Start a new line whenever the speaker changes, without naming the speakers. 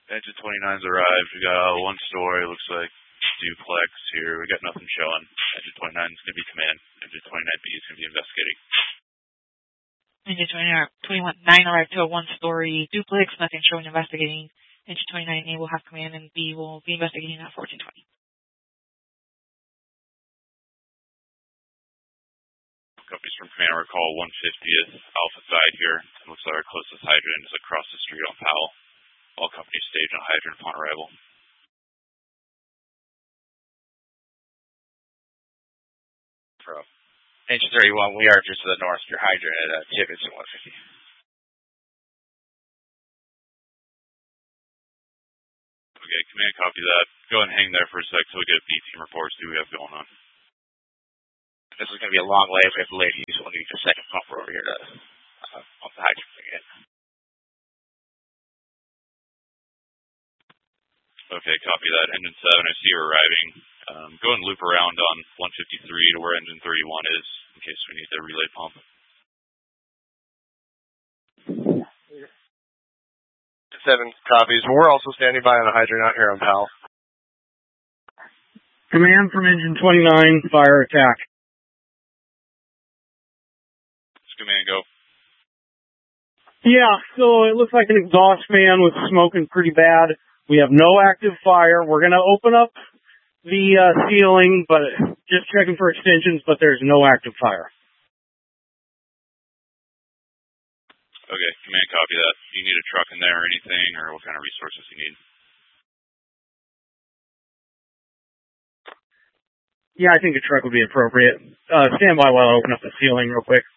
Engine 29's arrived. We got one story. Looks like duplex here. We got nothing showing. Engine 29's going to be command. Engine 29B is going to be investigating.
Engine 29 arrived to a one-story duplex. Nothing showing investigating. Engine 29A will have command, and B will be investigating at 1420.
Companies from command recall 150th Alpha side here. It looks like our closest hydrant is across the street on Powell. All companies stage on hydrant upon arrival.
From Engine 31, we are just to the north of your hydrant at Tibbetts and 150.
Okay, command copy that. Go ahead and hang there for a sec so we get a B team report, see what we have going on.
This is going to be a long way if we have the ladies. We'll need a second pumper over here to pump the hydrant again.
Okay, copy that. Engine 7, I see you arriving. Go and loop around on 153 to where engine 31 is, in case we need the relay pump.
7 copies. We're also standing by on a hydrant out here on Powell.
Command from engine 29, fire attack.
Command, go.
Yeah, so it looks like an exhaust fan was smoking pretty bad. We have no active fire. We're going to open up the ceiling, but just checking for extensions, but there's no active fire.
Okay, command, copy that. Do you need a truck in there or anything, or what kind of resources you need?
Yeah, I think a truck would be appropriate. Stand by while I open up the ceiling real quick.